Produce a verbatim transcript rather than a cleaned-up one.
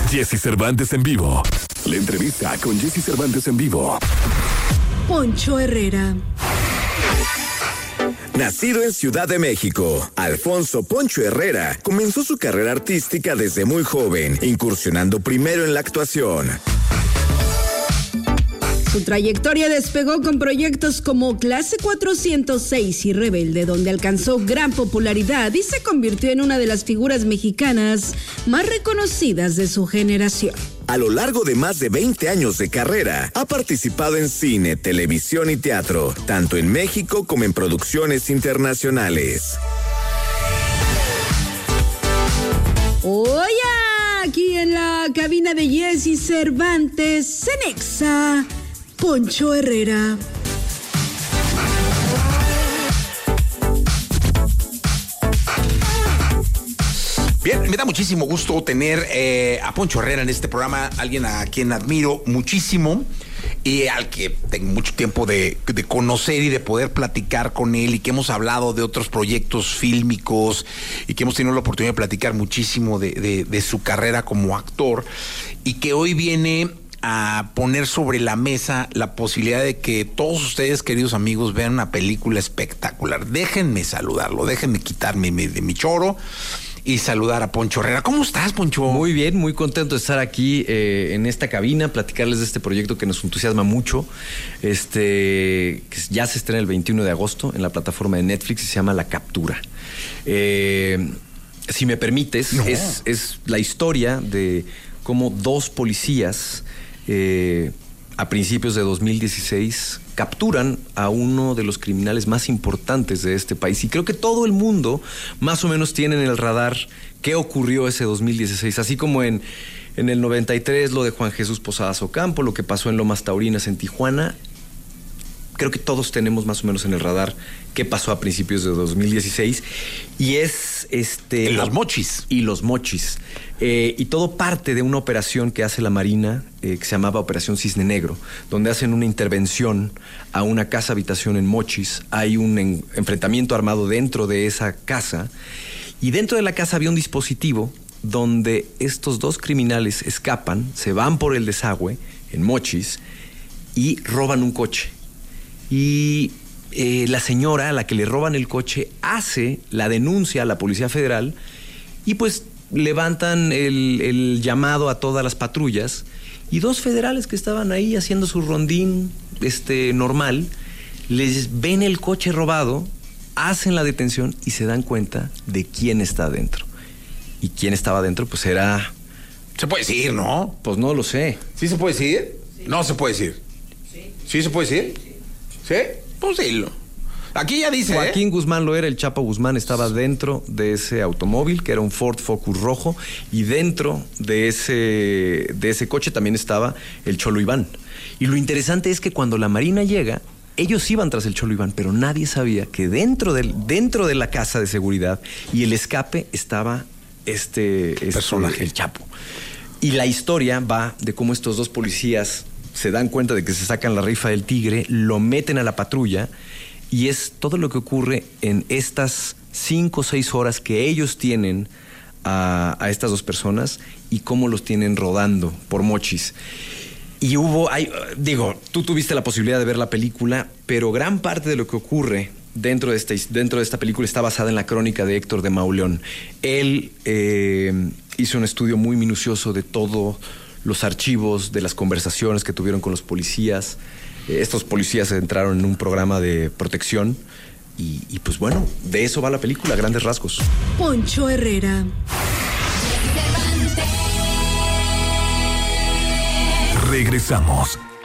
Jessy Cervantes en vivo. La entrevista con Jessy Cervantes en vivo. Poncho Herrera. Nacido en Ciudad de México, Alfonso Poncho Herrera comenzó su carrera artística desde muy joven, incursionando primero en la actuación. Su trayectoria despegó con proyectos como Clase cuatrocientos seis y Rebelde, donde alcanzó gran popularidad y se convirtió en una de las figuras mexicanas más reconocidas de su generación. A lo largo de más de veinte años de carrera, ha participado en cine, televisión y teatro, tanto en México como en producciones internacionales. Hoy aquí en la cabina de Jessy Cervantes, Cenexa, Poncho Herrera. Bien, me da muchísimo gusto tener eh, a Poncho Herrera en este programa, alguien a quien admiro muchísimo y al que tengo mucho tiempo de, de conocer y de poder platicar con él, y que hemos hablado de otros proyectos fílmicos y que hemos tenido la oportunidad de platicar muchísimo de, de, de su carrera como actor, y que hoy viene a poner sobre la mesa la posibilidad de que todos ustedes, queridos amigos, vean una película espectacular. Déjenme saludarlo, déjenme quitarme de mi choro y saludar a Poncho Herrera. ¿Cómo estás, Poncho? Muy bien, muy contento de estar aquí eh, en esta cabina, platicarles de este proyecto que nos entusiasma mucho, este que ya se estrena el veintiuno de agosto en la plataforma de Netflix y se llama La Captura. Eh, si me permites, no. es, es la historia de cómo dos policías eh, a principios de dos mil dieciséis capturan a uno de los criminales más importantes de este país. Y creo que todo el mundo más o menos tiene en el radar qué ocurrió ese dos mil dieciséis. Así como en, en el noventa y tres lo de Juan Jesús Posadas Ocampo, lo que pasó en Lomas Taurinas en Tijuana. Creo que todos tenemos más o menos en el radar qué pasó a principios de dos mil dieciséis. Y es este... En Los Mochis. Y Los Mochis. Eh, y todo parte de una operación que hace la Marina, eh, que se llamaba Operación Cisne Negro, donde hacen una intervención a una casa habitación en Mochis. Hay un en, enfrentamiento armado dentro de esa casa. Y dentro de la casa había un dispositivo donde estos dos criminales escapan, se van por el desagüe en Mochis y roban un coche. Y eh, la señora a la que le roban el coche hace la denuncia a la Policía Federal y pues levantan el, el llamado a todas las patrullas, y dos federales que estaban ahí haciendo su rondín este, normal, les ven el coche robado, hacen la detención y se dan cuenta de quién está adentro. Y quién estaba adentro pues era... Se puede decir, ¿no? Pues no lo sé. ¿Sí se puede decir? Sí. No se puede decir. Sí. ¿Sí se puede decir? Sí. ¿Sí? Pues dilo. Aquí ya dice, Joaquín ¿eh? Guzmán lo era, el Chapo Guzmán estaba dentro de ese automóvil, que era un Ford Focus rojo, y dentro de ese, de ese coche también estaba el Cholo Iván. Y lo interesante es que cuando la Marina llega, ellos iban tras el Cholo Iván, pero nadie sabía que dentro, del, dentro de la casa de seguridad y el escape estaba este, este personaje, el Chapo. Y la historia va de cómo estos dos policías se dan cuenta de que se sacan la rifa del tigre, lo meten a la patrulla, y es todo lo que ocurre en estas cinco o seis horas que ellos tienen a, a estas dos personas y cómo los tienen rodando por Mochis. Y hubo, hay, digo, tú tuviste la posibilidad de ver la película, pero gran parte de lo que ocurre dentro de, este, dentro de esta película está basada en la crónica de Héctor de Mauleón. Él eh, hizo un estudio muy minucioso de todo los archivos de las conversaciones que tuvieron con los policías. Eh, estos policías entraron en un programa de protección y, y pues bueno, de eso va la película, a grandes rasgos. Poncho Herrera. Regresamos